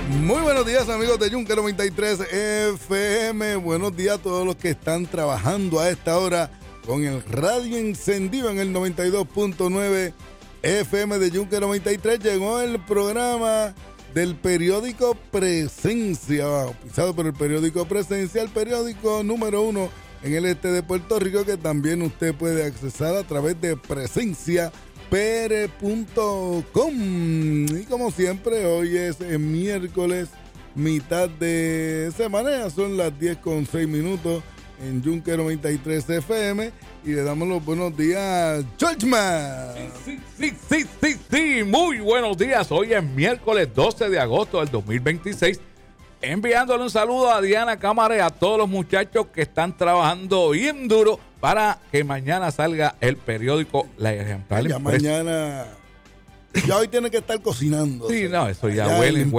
Muy buenos días, amigos de Yunque 93 FM. Buenos días a todos los que están trabajando a esta hora con el radio encendido en el 92.9 FM de Yunque 93. Llegó el programa del periódico Presencia, pisado por el periódico Presencia, el periódico número 1 en el este de Puerto Rico, que también usted puede accesar a través de presenciapr.com. Y como siempre, hoy es miércoles, mitad de semana, ya son las 10:06 en Yunque 93 FM, y le damos los buenos días, Georgeman. Sí, muy buenos días. Hoy es miércoles 12 de agosto del 2026. Enviándole un saludo a Diana Cámara y a todos los muchachos que están trabajando bien duro para que mañana salga el periódico La Ejemplar. Ya mañana, ya hoy tiene que estar cocinando. Sí, no, eso ya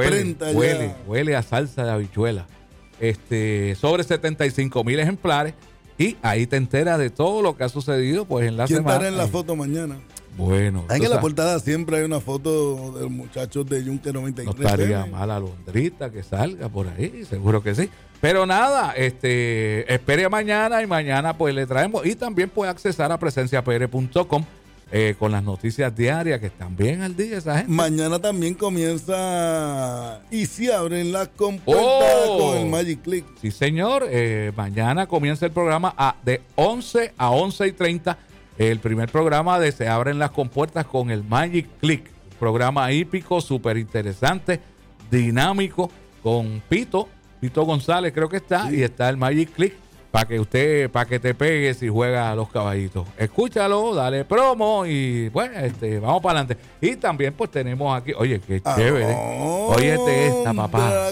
huele a salsa de habichuela. Sobre 75,000 ejemplares, y ahí te enteras de todo lo que ha sucedido pues en la semana. ¿Quién estará en la foto mañana? Bueno, en la portada siempre hay una foto de los muchachos de Yunque 93. No estaría mal a Londrita que salga por ahí, seguro que sí. Pero nada, espere mañana, y mañana pues le traemos, y también puede accesar a presenciapr.com con las noticias diarias que están bien al día esa gente. Mañana también comienza y se abren las compuertas con el Magic Click. Sí, señor. Mañana comienza el programa de 11 a 11:30. El primer programa de Se Abren las Compuertas con el Magic Click. Un programa hípico, súper interesante, dinámico, con Pito González creo que está, sí. Y está el Magic Click para que te pegues y juegas a los caballitos. Escúchalo, dale promo y pues vamos para adelante. Y también pues tenemos aquí, oye, qué chévere. Óyete esta, papá.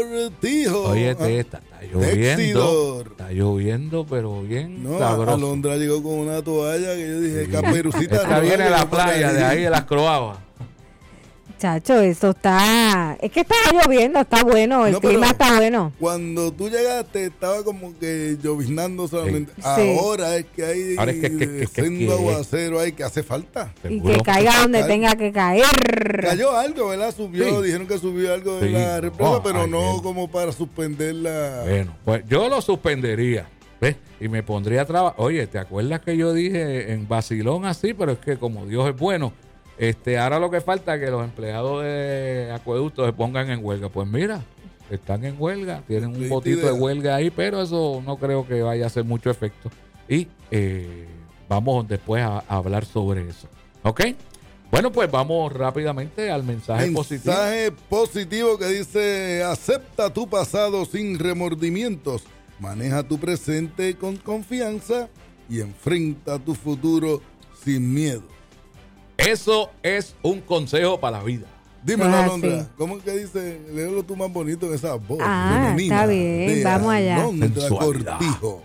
Óyete esta. Está lloviendo, pero bien sabroso. Alondra llegó con una toalla que yo dije, Caperucita. Esta viene a la playa de ahí de las Croabas. Chacho, eso está... Es que está lloviendo, está bueno, el clima está bueno. Cuando tú llegaste estaba como que lloviznando solamente. Sí. Ahora es que hay sendo aguacero ahí que hace falta. Y que caiga donde tenga que caer. Cayó algo, ¿verdad? Subió, sí. Dijeron que subió algo de la represa, pero no como para suspenderla. Bueno, pues yo lo suspendería, ¿ves? Y me pondría a trabajar. Oye, ¿te acuerdas que yo dije en vacilón así? Pero es que como Dios es bueno... ahora lo que falta es que los empleados de acueductos se pongan en huelga. Pues mira, están en huelga, tienen un botito de huelga ahí, pero eso no creo que vaya a hacer mucho efecto. Y vamos después a hablar sobre eso. ¿Ok? Bueno, pues vamos rápidamente al mensaje positivo. Mensaje positivo que dice: acepta tu pasado sin remordimientos, maneja tu presente con confianza y enfrenta tu futuro sin miedo. Eso es un consejo para la vida. Dímelo, Alondra. ¿Cómo es que dice? Léelo tú más bonito en esa voz. Está bien. Vamos allá. Alondra Cortijo.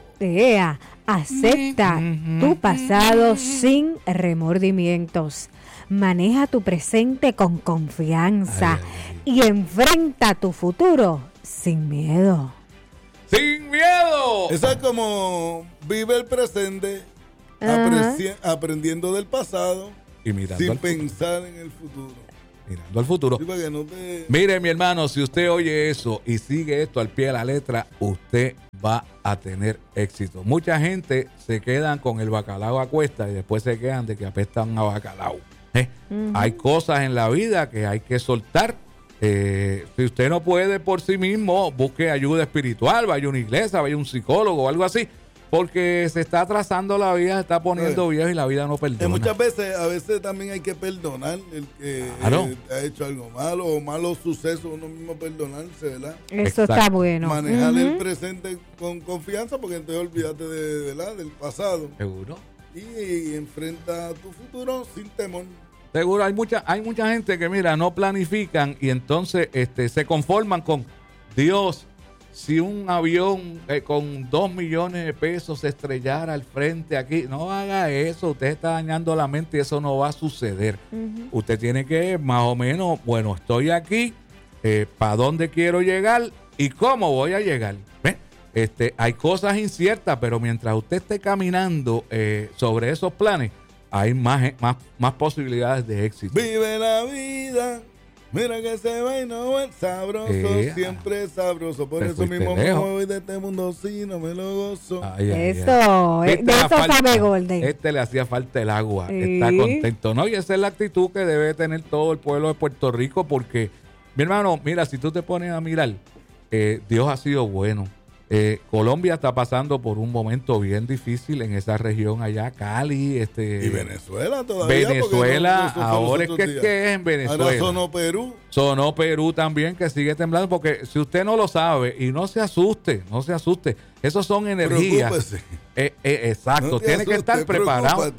Acepta tu pasado sin remordimientos. Maneja tu presente con confianza y enfrenta tu futuro sin miedo. ¡Sin miedo! Eso es como vive el presente, aprendiendo del pasado. Y mirando sin pensar en el futuro. Mirando al futuro. Sí, para que no te... Mire, mi hermano, si usted oye eso y sigue esto al pie de la letra, usted va a tener éxito. Mucha gente se quedan con el bacalao a cuesta y después se quedan de que apestan a bacalao. Hay cosas en la vida que hay que soltar. Si usted no puede por sí mismo, busque ayuda espiritual, vaya a una iglesia, vaya a un psicólogo o algo así. Porque se está atrasando la vida, se está poniendo viejo y la vida no perdona. Muchas veces, a veces también hay que perdonar el que ha hecho algo malo o malos sucesos, uno mismo perdonarse, ¿verdad? Eso está bueno. Manejar el presente con confianza, porque entonces olvídate del pasado. Seguro. Y enfrenta tu futuro sin temor. Seguro, hay mucha gente que, mira, no planifican y entonces se conforman con Dios. Si un avión con 2 millones de pesos se estrellara al frente aquí, no haga eso. Usted está dañando la mente y eso no va a suceder. Usted tiene que más o menos, bueno, estoy aquí, ¿para dónde quiero llegar y cómo voy a llegar? Hay cosas inciertas, pero mientras usted esté caminando sobre esos planes, hay más posibilidades de éxito. Vive la vida Mira que se va y no es sabroso, siempre es sabroso. Por eso mismo me voy de este mundo si no me lo gozo. Eso, de eso sabe Golden. Le hacía falta el agua, está contento, ¿no? Y esa es la actitud que debe tener todo el pueblo de Puerto Rico, porque, mi hermano, mira, si tú te pones a mirar, Dios ha sido bueno. Colombia está pasando por un momento bien difícil en esa región allá, Cali, y Venezuela todavía. Venezuela, ahora es que es en Venezuela. Ahora sonó Perú. Sonó Perú también, que sigue temblando, porque si usted no lo sabe, y no se asuste, esos son energías. Exacto, no tiene que estar preparado.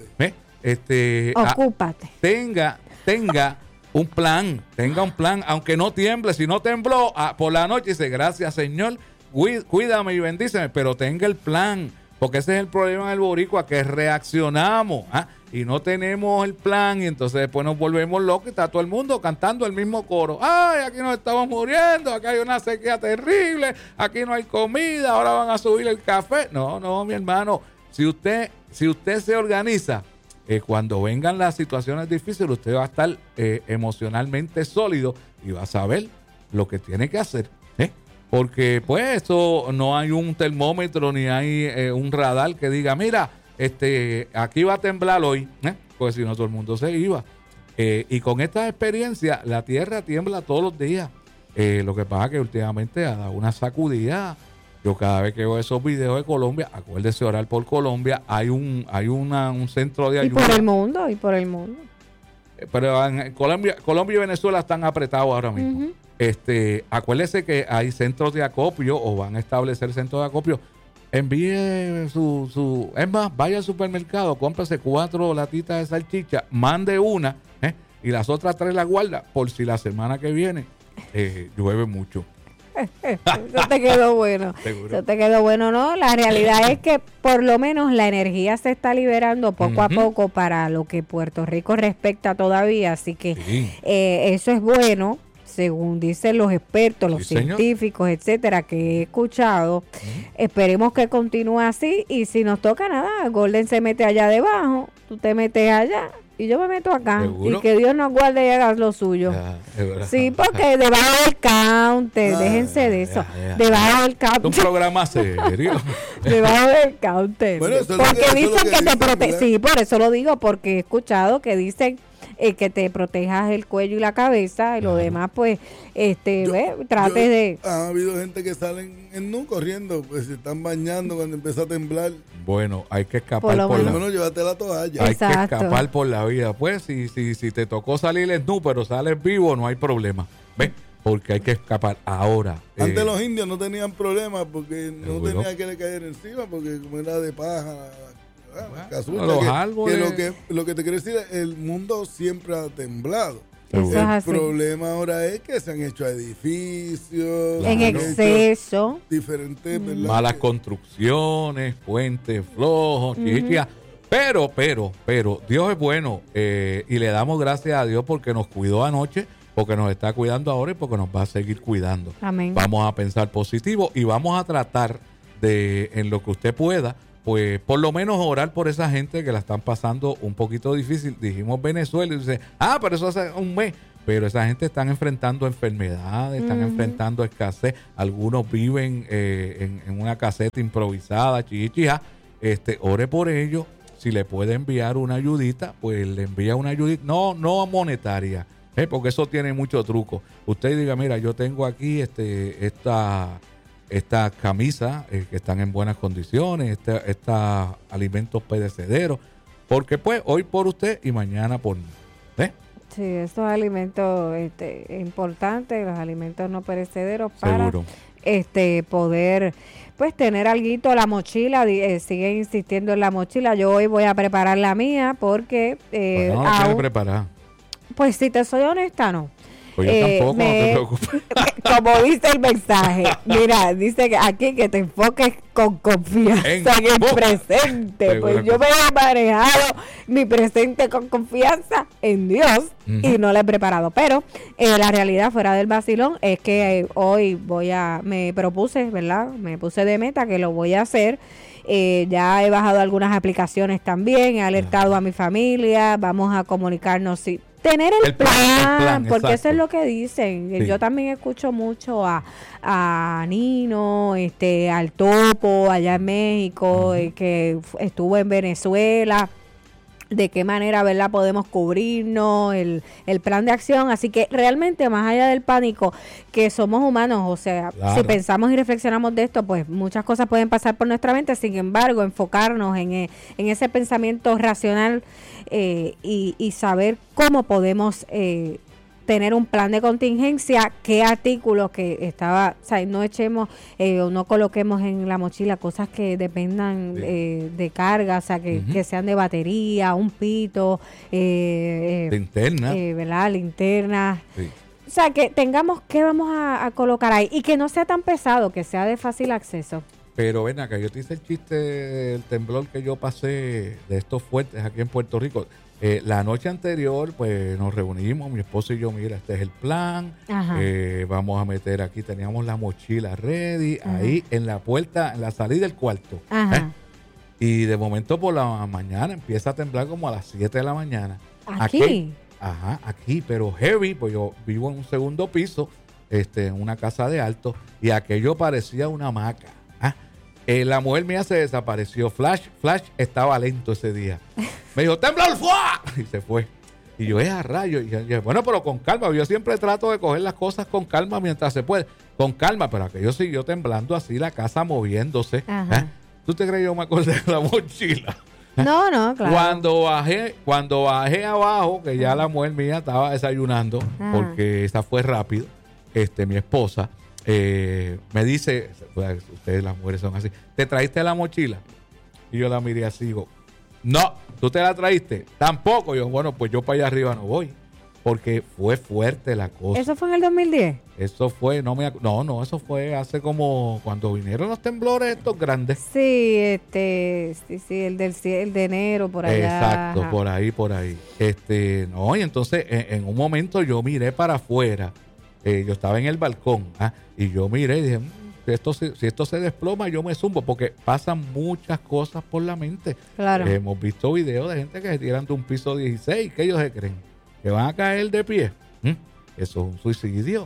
Ocúpate. Tenga un plan, aunque no tiemble. Si no tembló por la noche, dice, gracias Señor, cuídame y bendíceme, pero tenga el plan, porque ese es el problema del boricua, que reaccionamos y no tenemos el plan, y entonces después nos volvemos locos y está todo el mundo cantando el mismo coro. Ay, aquí nos estamos muriendo, aquí hay una sequía terrible, aquí no hay comida, ahora van a subir el café. No, mi hermano, si usted se organiza, cuando vengan las situaciones difíciles, usted va a estar emocionalmente sólido y va a saber lo que tiene que hacer. Porque pues eso, no hay un termómetro ni hay un radar que diga, mira, aquí va a temblar hoy, pues si no todo el mundo se iba. Y con esta experiencia, la tierra tiembla todos los días. Lo que pasa es que últimamente ha dado una sacudida. Yo cada vez que veo esos videos de Colombia, acuérdese orar por Colombia, hay un centro de ayuda. Y por el mundo. Pero en Colombia y Venezuela están apretados ahora mismo. Uh-huh. Acuérdese que hay centros de acopio, o van a establecer centros de acopio. Envíe es más, vaya al supermercado, cómprase 4 latitas de salchicha, mande una, y las otras 3 las guarda por si la semana que viene llueve mucho. Eso te quedó bueno. ¿Seguro? Eso te quedó bueno, ¿no? La realidad es que por lo menos la energía se está liberando poco a poco para lo que Puerto Rico respecta todavía, así que eso es bueno, según dicen los expertos, los científicos, etcétera, que he escuchado. Esperemos que continúe así, y si nos toca nada, Golden se mete allá debajo, tú te metes allá y yo me meto acá. ¿Seguro? Y que Dios nos guarde y haga lo suyo. Sí, porque debajo del counter, déjense de eso. Debajo del counter. Un programa serio. Debajo del counter. Bueno, porque dicen que te protege. Sí, por eso lo digo, porque he escuchado que dicen que te protejas el cuello y la cabeza, y lo demás, pues, trates de... Ha habido gente que salen en nu corriendo, pues se están bañando cuando empieza a temblar. Bueno, hay que escapar por lo menos llévate la toalla. Hay que escapar por la vida. Pues, si te tocó salir en nu, pero sales vivo, no hay problema. ¿Ves? Porque hay que escapar ahora. Antes los indios no tenían problemas porque no tenía que le caer encima, porque como era de paja... los árboles. Que lo que te quiero decir es, el mundo siempre ha temblado. El problema ahora es que se han hecho edificios en exceso, diferentes, ¿verdad? Malas construcciones, puentes flojos, pero Dios es bueno, y le damos gracias a Dios porque nos cuidó anoche, porque nos está cuidando ahora y porque nos va a seguir cuidando. Amén. Vamos a pensar positivo y vamos a tratar de, en lo que usted pueda, pues por lo menos orar por esa gente que la están pasando un poquito difícil. Dijimos Venezuela y dice, pero eso hace un mes. Pero esa gente están enfrentando enfermedades, están enfrentando escasez. Algunos viven en una caseta improvisada, chichija. Ore por ellos. Si le puede enviar una ayudita, pues le envía una ayudita. No monetaria, porque eso tiene mucho truco. Usted diga, mira, yo tengo aquí estas camisas que están en buenas condiciones, estos alimentos perecederos, porque pues hoy por usted y mañana por mí. Sí, estos alimentos importantes, los alimentos no perecederos, para poder pues tener alguito. La mochila, sigue insistiendo en la mochila. Yo hoy voy a preparar la mía porque no la quiero preparar. Pues si te soy honesta, no. Pues yo tampoco, no te preocupes. Como dice el mensaje, mira, dice que aquí que te enfoques con confianza en el presente. Pues yo me he manejado mi presente con confianza en Dios y no lo he preparado. Pero la realidad fuera del vacilón es que hoy me propuse, ¿verdad? Me puse de meta que lo voy a hacer. Ya he bajado algunas aplicaciones también, he alertado a mi familia, vamos a comunicarnos tener el plan, porque exacto. eso es lo que dicen. Sí. Yo también escucho mucho a Nino, al Topo allá en México, que estuvo en Venezuela, de qué manera, ¿verdad?, podemos cubrirnos, el plan de acción. Así que realmente, más allá del pánico, que somos humanos, o sea, Claro. si pensamos y reflexionamos de esto, pues muchas cosas pueden pasar por nuestra mente. Sin embargo, enfocarnos en ese pensamiento racional y saber cómo podemos tener un plan de contingencia, qué artículos o sea, no echemos o no coloquemos en la mochila cosas que dependan de carga, o sea, que sean de batería, un pito, Linterna. ¿verdad? Linternas. Sí. O sea, que tengamos qué vamos a colocar ahí y que no sea tan pesado, que sea de fácil acceso. Pero ven acá, yo te hice el chiste del temblor que yo pasé de estos fuertes aquí en Puerto Rico. La noche anterior, pues nos reunimos, mi esposo y yo, mira, este es el plan, vamos a meter aquí, teníamos la mochila ready, ahí en la puerta, en la salida del cuarto. Y de momento por la mañana empieza a temblar como a las 7 de la mañana. ¿Aquí? Aquí, pero heavy, pues yo vivo en un segundo piso, en una casa de alto, y aquello parecía una hamaca. La mujer mía se desapareció. Flash estaba lento ese día. Me dijo, ¡temblor! ¡Fua! Y se fue. Y yo, a rayo. Y yo, bueno, pero con calma. Yo siempre trato de coger las cosas con calma mientras se puede. Con calma, pero aquello siguió temblando así, la casa moviéndose. ¿Tú te crees que yo me acordé de la mochila? No, claro. Cuando bajé abajo, que ya la mujer mía estaba desayunando, porque esa fue rápido, mi esposa, me dice, pues, ustedes las mujeres son así, ¿te traíste la mochila? Y yo la miré así, digo, no, ¿tú te la traíste? Tampoco. Yo, bueno, pues yo para allá arriba no voy, porque fue fuerte la cosa. ¿Eso fue en el 2010? Eso fue, no, eso fue hace como cuando vinieron los temblores estos grandes. Sí, el de enero, por allá. Exacto, por ahí. No, y entonces en un momento yo miré para afuera. Yo estaba en el balcón y yo miré y dije, si esto se desploma, yo me zumbo, porque pasan muchas cosas por la mente. Claro. Hemos visto videos de gente que se tiran de un piso 16, que ellos se creen que van a caer de pie. Eso es un suicidio.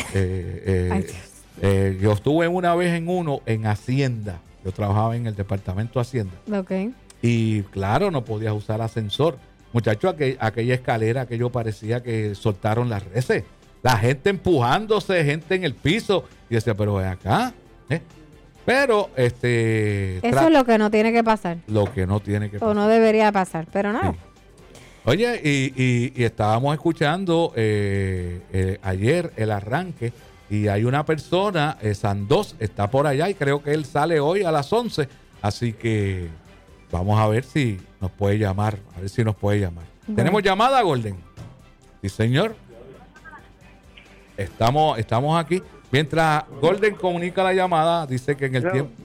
Yo estuve una vez en Hacienda. Yo trabajaba en el departamento de Hacienda. Okay. Y claro, no podías usar ascensor. Muchachos, aquella escalera que yo parecía que soltaron las reses. La gente empujándose, gente en el piso. Y decía, pero ven acá. Pero, eso es lo que no tiene que pasar. Lo que no tiene que pasar. O no debería pasar, pero nada. Sí. Oye, y estábamos escuchando ayer el arranque. Y hay una persona, Sandos, está por allá. Y creo que él sale hoy a las 11. Así que vamos a ver si nos puede llamar. Bueno. ¿Tenemos llamada, Golden? Sí, señor. Estamos aquí. Mientras Golden comunica la llamada, dice que en el tiempo...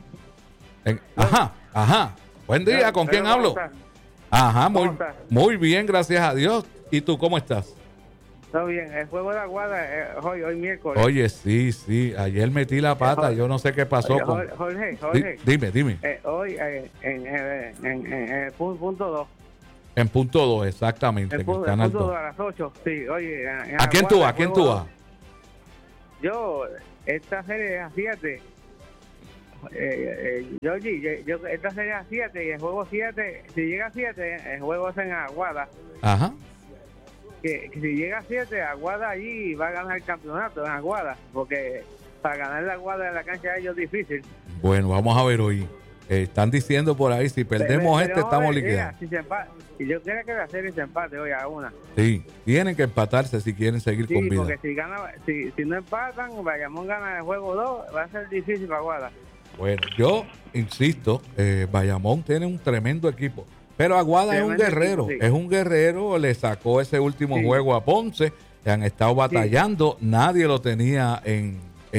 Ajá. Buen día, ¿con quién hablo? Ajá, muy bien, gracias a Dios. ¿Y tú cómo estás? Todo bien, el juego de la Aguada hoy miércoles. Oye, sí, ayer metí la pata, yo no sé qué pasó. Jorge. Dime. Hoy en punto 2. En punto 2, exactamente. En punto 2 a las 8, sí, oye. ¿A quién tú vas? Yo, esta serie es a 7. Yo esta serie es a 7 y el juego 7, si llega a 7, el juego es en Aguada. Ajá. Que si llega a 7, Aguada allí va a ganar el campeonato en Aguada, porque para ganar la Aguada en la cancha de ellos es difícil. Bueno, vamos a ver hoy. Están diciendo por ahí, si perdemos estamos liquidados. Si yo quiero que la serie se empate hoy a 1. Sí, tienen que empatarse si quieren seguir con vida. Porque si no empatan, Bayamón gana el juego 2, va a ser difícil para Aguada. Bueno, yo insisto, Bayamón tiene un tremendo equipo, pero Aguada es un guerrero, le sacó ese último juego a Ponce, que han estado batallando, nadie lo tenía en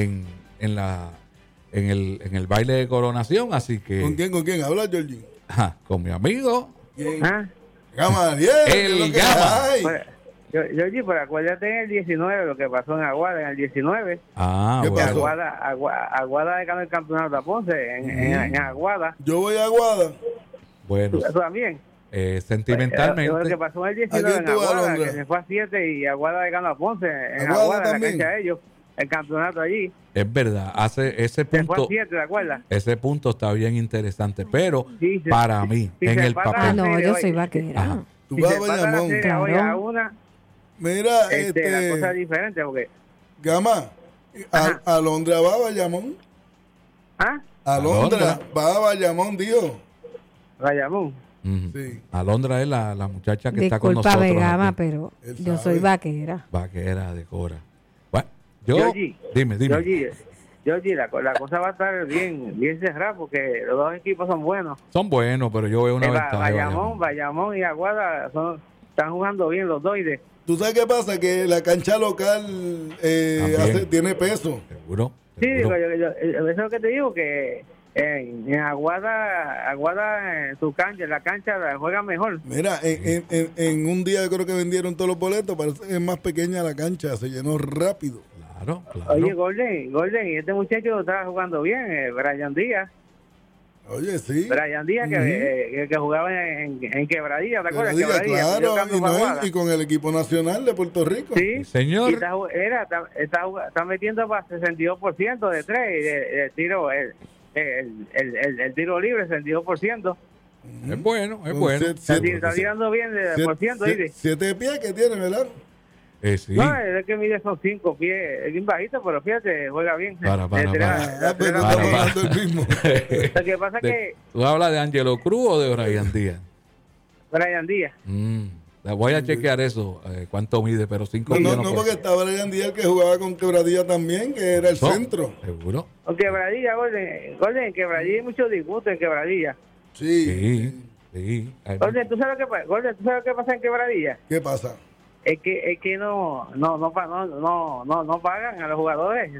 el baile de coronación, así que... ¿Con quién? ¿Habla, Georgie? Con mi amigo. ¿Quién? Gama, el Gama. Georgie, pero acuérdate en el 19 lo que pasó en Aguada, en el 19. ¿Qué pasó? Aguada ganó el campeonato a Ponce, en Aguada. Yo voy a Aguada. Bueno. ¿Tú también? sentimentalmente. Lo que pasó en el 19 en Aguada, que se fue a 7 y Aguada le ganó a Ponce en Aguada, en la cancha de ellos, el campeonato allí. Es verdad, hace ese punto. Se fue a 7, ¿te acuerdas? Ese punto está bien interesante, pero para mí, en el papel. No, yo soy vaquera. Tú vas a Bayamón. Hoy a una, mira, la cosa es diferente porque... Gama, Alondra va a Bayamón. ¿Ah? Alondra va a Bayamón, Dios. Bayamón. Sí. Alondra es la muchacha que está con nosotros. Disculpa, Gama, aquí. pero yo soy vaquera. Vaquera de Cora. Bueno, dime. Georgie, la cosa va a estar bien cerrada porque los dos equipos son buenos. Son buenos, pero yo veo una ventaja. Bayamón y Aguada están jugando bien los dos. ¿Tú sabes qué pasa? Que la cancha local tiene peso. Seguro. Sí, eso es lo que te digo, que en Aguada en su cancha, en la cancha la juegan mejor. Mira, en un día creo que vendieron todos los boletos, parece que es más pequeña la cancha, se llenó rápido. Claro. Oye, Golden, y este muchacho estaba jugando bien, Brian Díaz. Oye, sí. Brian Díaz, que jugaba en Quebradilla, ¿te acuerdas? Quebradilla, claro, y con el equipo nacional de Puerto Rico. Sí, señor. Está metiendo para 62% de 3 de tiro, el tiro libre, 62%. Es bueno. Está tirando bien de por ciento. 7 pies que tiene, ¿verdad? Sí. No, es que mide son 5 pies, es bien bajito, pero fíjate, juega bien. Para. El mismo. Lo que pasa es que... ¿Tú hablas de Angelo Cruz o de Brian Díaz? Brian Díaz. Voy a chequear eso, cuánto mide, pero 5 pies. No, porque está Brian Díaz que jugaba con Quebradilla también, que era el centro. Seguro. Con Quebradilla, Golden, en Quebradilla hay mucho disgusto en Quebradilla. Sí. Golden, ¿tú sabes lo que pasa en Quebradilla? ¿Qué pasa? Es que no pagan a los jugadores.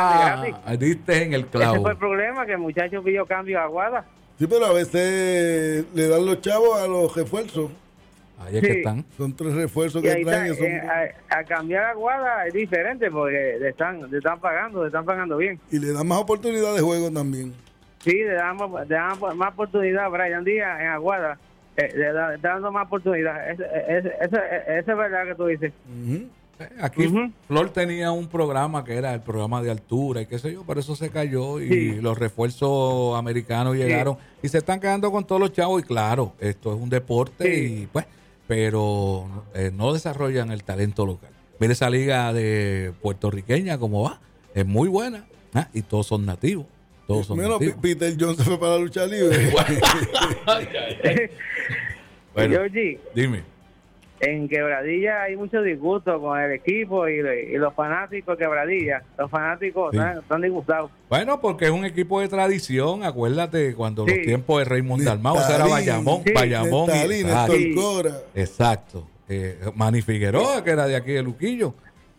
Diste en el clavo. Ese fue el problema, que el muchacho pidió cambio a Aguada. Sí, pero a veces le dan los chavos a los refuerzos. Ahí es que están. Son 3 refuerzos que traen. A cambiar a Aguada es diferente porque le están pagando bien. Y le dan más oportunidad de juego también. Sí, le dan más oportunidad a Brian Díaz en Aguada. Le dando más oportunidad. Eso es verdad que tú dices. Aquí Flor tenía un programa que era el programa de altura y qué sé yo, pero eso se cayó y los refuerzos americanos llegaron y se están quedando con todos los chavos. Y claro, esto es un deporte y pues, pero no desarrollan el talento local. Mire esa liga de puertorriqueña como va, es muy buena y todos son nativos. Todos son nativos. Peter Jones se fue para la lucha libre. Bueno, Georgie, dime. En Quebradilla hay mucho disgusto con el equipo y los fanáticos de Quebradilla. Los fanáticos están disgustados. Bueno, porque es un equipo de tradición. Acuérdate cuando los tiempos de Raymond Dalmau, era Bayamón. Exacto. Manny Figueroa, que era de aquí de Luquillo.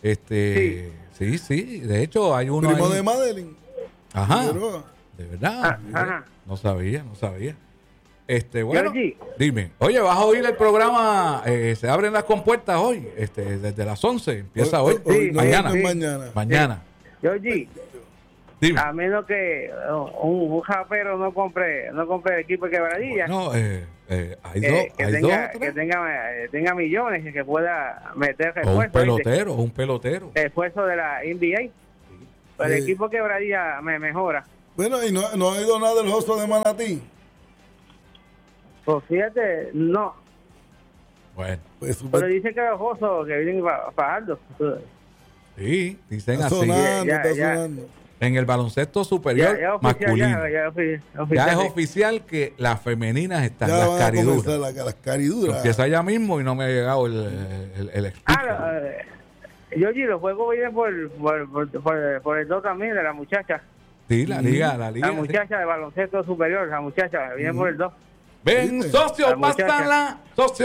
Sí. De hecho, hay uno primo ahí. de Madeline. Ajá. Figueroa. De verdad. Ajá. No sabía. Bueno, Georgie, dime. Oye, vas a oír el programa. Se abren las compuertas hoy. Desde las 11. Empieza hoy. Mañana. Georgie, dime. a menos que un japero no compre el equipo de Quebradilla. No, hay dos. Que tenga millones, que pueda meter refuerzo. Un pelotero. Refuerzo de la NBA. El equipo de Quebradilla me mejora. Bueno, y no ha oído nada del Oso de Manatí. Pues fíjate, no. Bueno. Pero dicen que los osos que vienen para Aldo. Sí, dicen está así. Sonando. En el baloncesto superior masculino. Ya es ¿sí? oficial que las femeninas están, ya las cariduras. Las cariduras. Empieza ya mismo y no me ha llegado el Georgie, los juegos vienen por el 2 también de la muchacha. Sí, la liga. La muchacha de baloncesto superior, la muchacha, viene por el 2. Ven, socio, pásala.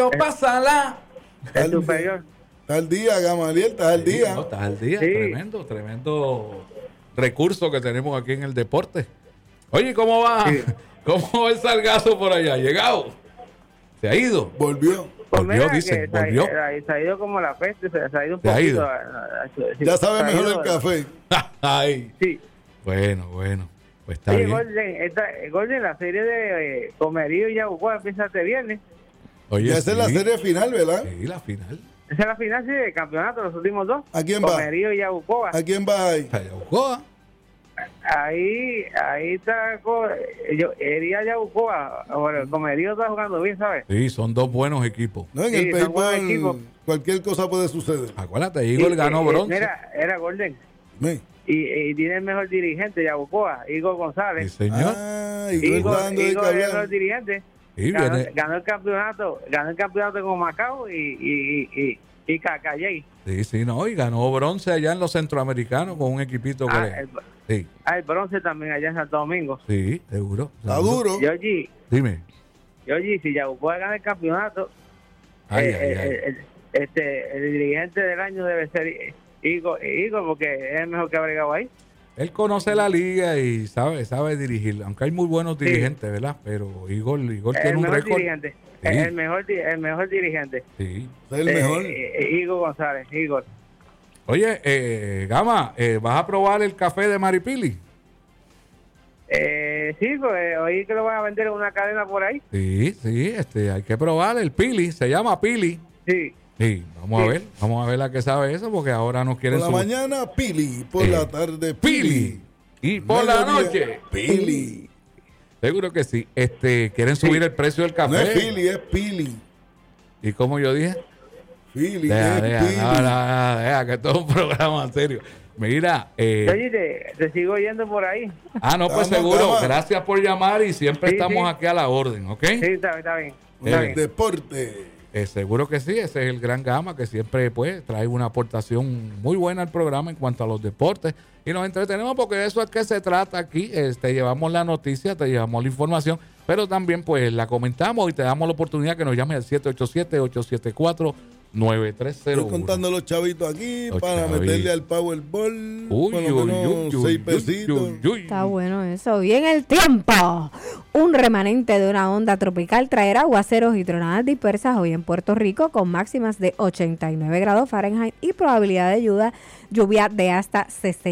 El superior. Está al día, Gamaliel, está al día. No, está al día, sí. Tremendo recurso que tenemos aquí en el deporte. Oye, ¿cómo va? Sí. ¿Cómo va el Salgazo por allá? ¿Llegado? ¿Se ha ido? Volvió, dicen, volvió. Se ha ido como la peste, se ha ido un poquito. Ya sabe mejor el café. Ay. Sí. Bueno. Pues está bien. Golden, la serie de Comerío y Yabucoa empieza este viernes. Oye, ya esa es la serie final, ¿verdad? Sí, la final. Esa es la final, sí, del campeonato, los últimos dos. ¿A quién va? Comerío y Yabucoa. ¿A quién va ahí? Yabucoa. Ahí está, yo iría a Yabucoa. Bueno, el Comerío está jugando bien, ¿sabes? Sí, son dos buenos equipos. No, en Sí, el son buenos béisbol equipos. cualquier cosa puede suceder. Acuérdate, Igor ganó bronce. Mira, era Golden. Sí. Y tiene el mejor dirigente, Yabucoa, Igor Sí, González. señor. Ah, Igor dando de es el mejor hablar. dirigente. Sí, Ganó, viene. ganó el campeonato con Macao y Cacayey. Sí, no, y ganó bronce allá en los centroamericanos con un equipito que sí, El bronce también allá en Santo Domingo. sí, seguro. Está duro. Yogi, Dime. si Yabucoa gana el campeonato, Ay, ay. el dirigente del año debe ser Igor, porque es el mejor que ha bregado ahí. Él conoce la liga y sabe dirigir, aunque hay muy buenos dirigentes, ¿verdad? Pero Igor El tiene un mejor récord. dirigente. Sí. El mejor dirigente. Sí. Es el mejor. Igor González, Igor. Oye, Gama, ¿vas a probar el café de Maripili? Sí, pues oí que lo van a vender en una cadena por ahí. Sí, hay que probar el Pili, se llama Pili. Sí. Sí, vamos a ver la que sabe eso, porque ahora nos Por quieren la mañana, Pili. Por la tarde, Pili. Y por la Mediodía, noche, Pili. Seguro que sí. Quieren subir el precio del café. No es Pili, es Pili. ¿Y cómo yo dije? Pili, Deja, es Pili. deja, que esto es un programa serio. Mira, Oye, te sigo yendo por ahí. no, pues Vamos, seguro. vamos. Gracias por llamar y siempre Sí, estamos sí. aquí a la orden, ¿ok? Sí, está bien. Está bien. Deporte. Seguro que sí, ese es el gran Gama que siempre pues trae una aportación muy buena al programa en cuanto a los deportes y nos entretenemos porque de eso es que se trata aquí. Te llevamos la noticia, te llevamos la información, pero también pues la comentamos y te damos la oportunidad que nos llames al 787-874-9301. Estoy contando los chavitos aquí Los para chavitos. meterle al Powerball. Uy, por lo menos 6 pesitos. Está bueno eso. Bien el tiempo. Un remanente de una onda tropical traerá aguaceros y tronadas dispersas hoy en Puerto Rico con máximas de 89 grados Fahrenheit y probabilidad de lluvia de hasta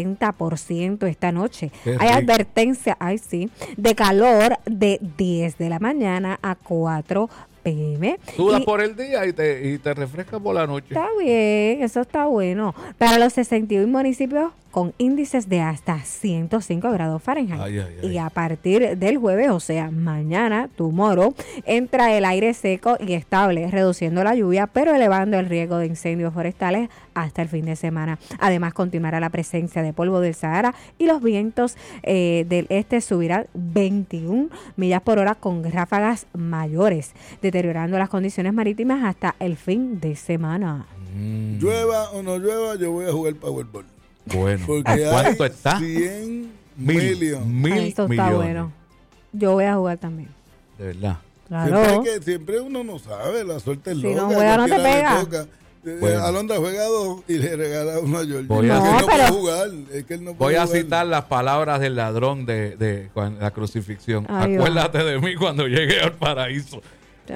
60% esta noche. Qué Hay rico. advertencia, de calor de 10 de la mañana a 4 p.m. Sudas Y- por el día y te refrescas por la noche. Está bien, eso está bueno. Para los 61 municipios con índices de hasta 105 grados Fahrenheit. Ay, ay, ay. Y a partir del jueves, o sea, mañana, tomorrow, entra el aire seco y estable, reduciendo la lluvia, pero elevando el riesgo de incendios forestales hasta el fin de semana. Además, continuará la presencia de polvo del Sahara y los vientos del este subirán 21 millas por hora con ráfagas mayores, deteriorando las condiciones marítimas hasta el fin de semana. Llueva o no llueva, yo voy a jugar Powerball. Bueno, Porque ¿a cuánto hay está? 100 Mil millones. Eso está millones. bueno. Yo voy a jugar también. De verdad. Claro. Siempre uno no sabe, la suerte es Si loca. no juega, no te cualquiera le pega. toca. Bueno. Alondra juega 2 y le regala uno a George. Voy Es a- que él No, no puede pero- jugar. Es que él no Voy puede a jugar. citar las palabras del ladrón de la crucifixión. Ahí va. Acuérdate de mí cuando llegue al paraíso. Ya.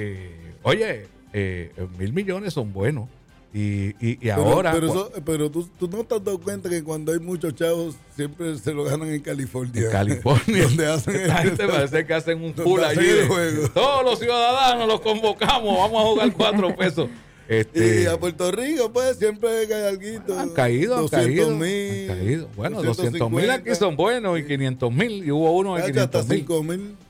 Oye, 1.000 millones son buenos. Y ahora... Pero tú no te has dado cuenta que cuando hay muchos chavos siempre se lo ganan en California. en California, Donde hacen esta gente parece que hacen un donde pool hacen allí. el de- juego. Todos los ciudadanos los convocamos. Vamos a jugar 4 pesos. Y a Puerto Rico, pues, siempre cae alguito. Han caído. 200,000. Bueno, 250. 200,000 aquí son buenos y 500,000. Y hubo uno de Hasta 500,000. 5,000.